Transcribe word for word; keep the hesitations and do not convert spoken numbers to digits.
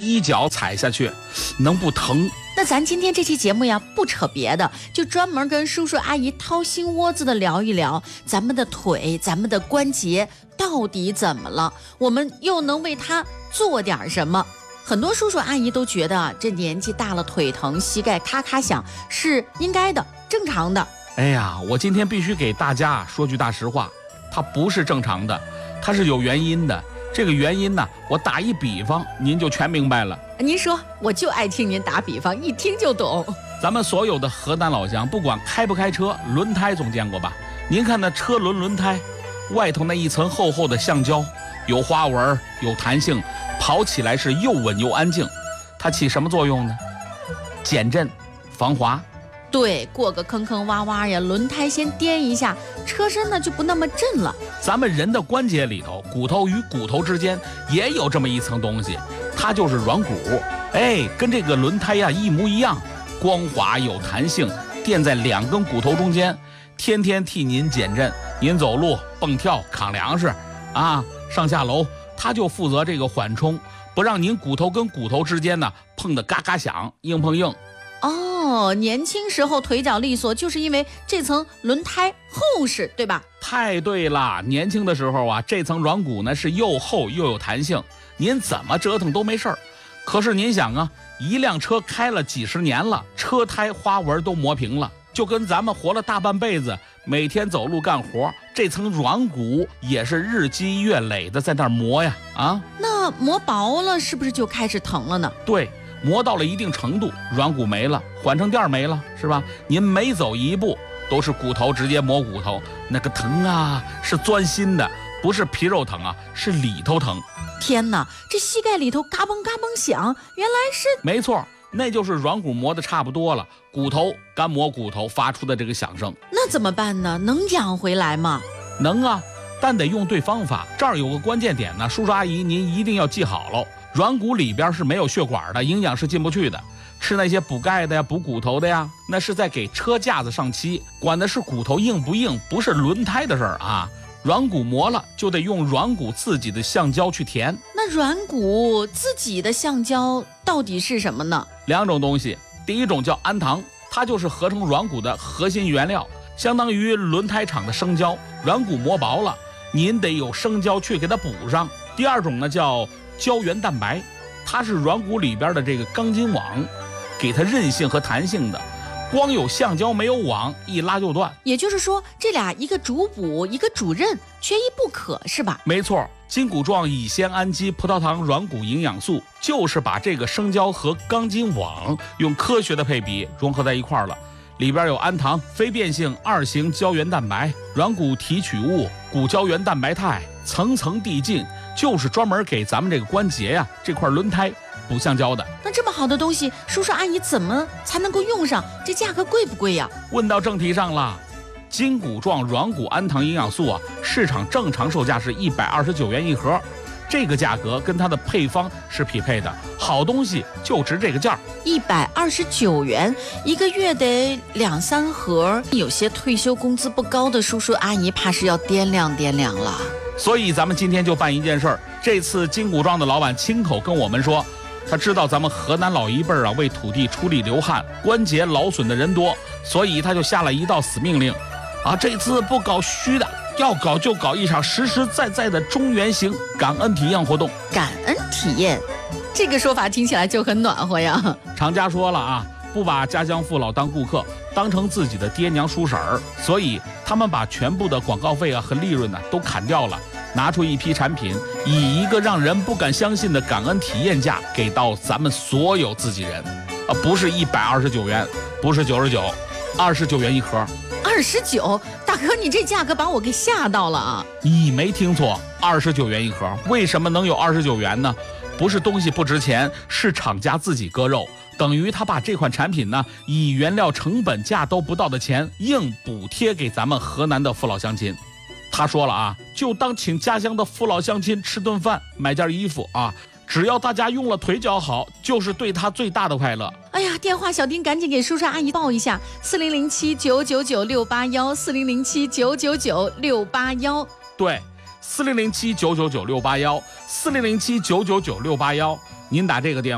一脚踩下去，能不疼？ 那咱今天这期节目呀，不扯别的，就专门跟叔叔阿姨掏心窝子的聊一聊咱们的腿，咱们的关节到底怎么了，我们又能为它做点什么。很多叔叔阿姨都觉得这年纪大了腿疼，膝盖咔咔响是应该的，正常的。 哎呀，我今天必须给大家说句大实话，它不是正常的，它是有原因的。这个原因呢，我打一比方您就全明白了。 您说，我就爱听您打比方，一听就懂。 咱们所有的河南老乡，不管开不开车，轮胎总见过吧？您看那车轮轮胎外头那一层厚厚的橡胶，有花纹，有弹性，跑起来是又稳又安静。它起什么作用呢？减震防滑。 对，过个坑坑洼洼呀，轮胎先颠一下，车身呢就不那么震了。 咱们人的关节里头，骨头与骨头之间也有这么一层东西，它就是软骨。哎，跟这个轮胎呀一模一样，光滑有弹性，垫在两根骨头中间，天天替您减震。您走路、蹦跳、扛粮食啊，上下楼，它就负责这个缓冲，不让您骨头跟骨头之间呢碰得嘎嘎响，硬碰硬。 哦，年轻时候腿脚利索，就是因为这层轮胎厚实，对吧？ 太对了，年轻的时候啊，这层软骨呢是又厚又有弹性，您怎么折腾都没事儿。可是您想啊，一辆车开了几十年了，车胎花纹都磨平了，就跟咱们活了大半辈子，每天走路干活，这层软骨也是日积月累的在那儿磨呀啊。 那磨薄了是不是就开始疼了呢？ 对，磨到了一定程度，软骨没了，缓冲垫没了，是吧？您每走一步都是骨头直接磨骨头，那个疼啊，是钻心的，不是皮肉疼啊，是里头疼。 天哪，这膝盖里头嘎嘣嘎嘣响，原来是…… 没错，那就是软骨磨的差不多了，骨头干磨骨头发出的这个响声。 那怎么办呢？能养回来吗？ 能啊，但得用对方法。这儿有个关键点呢，叔叔阿姨您一定要记好了。软骨里边是没有血管的，营养是进不去的。吃那些补钙的呀、补骨头的呀，那是在给车架子上漆，管的是骨头硬不硬，不是轮胎的事儿啊。软骨磨了就得用软骨自己的橡胶去填。 那软骨自己的橡胶到底是什么呢？ 两种东西，第一种叫氨糖，它就是合成软骨的核心原料，相当于轮胎厂的生胶。软骨磨薄了，您得有生胶去给它补上。第二种呢叫胶原蛋白，它是软骨里边的这个钢筋网，给它韧性和弹性的。光有橡胶没有网，一拉就断。 也就是说，这俩一个主补，一个主韧，缺一不可，是吧？ 没错，筋骨状乙酰氨基葡萄糖软骨营养素就是把这个生胶和钢筋网用科学的配比融合在一块儿了。里边有氨糖、非变性二型胶原蛋白、软骨提取物、骨胶原蛋白肽，层层递进，就是专门给咱们这个关节呀、这块轮胎补橡胶的。 那这么好的东西，叔叔阿姨怎么才能够用上？这价格贵不贵呀？ 问到正题上了，筋骨状软骨氨糖营养素啊，市场正常售价是一百二十九元一盒，这个价格跟它的配方是匹配的，好东西就值这个价。 一百二十九元一个月得两三盒，有些退休工资不高的叔叔阿姨怕是要掂量掂量了。 所以咱们今天就办一件事儿，这次筋骨状的老板亲口跟我们说，他知道咱们河南老一辈儿啊为土地出力流汗，关节劳损的人多，所以他就下了一道死命令啊，这次不搞虚的，要搞就搞一场实实在在的中原型感恩体验活动。 感恩体验，这个说法听起来就很暖和呀。 厂家说了啊，不把家乡父老当顾客，当成自己的爹娘叔婶儿，所以他们把全部的广告费啊和利润呢、啊、都砍掉了，拿出一批产品，以一个让人不敢相信的感恩体验价给到咱们所有自己人，啊，不是一百二十九元，不是九十九，二十九元一盒。 二十九，大哥，你这价格把我给吓到了啊！ 你没听错，二十九元一盒。为什么能有二十九元呢？不是东西不值钱，是厂家自己割肉，等于他把这款产品呢，以原料成本价都不到的钱，硬补贴给咱们河南的父老乡亲。他说了啊，就当请家乡的父老乡亲吃顿饭，买件衣服啊，只要大家用了腿脚好，就是对他最大的快乐。 哎呀，电话小丁赶紧给叔叔阿姨报一下，四零零七九九九六八幺，四零零七九九九六八幺。 对，四零零七九九九六八幺，四零零七九九九六八幺，您打这个电话。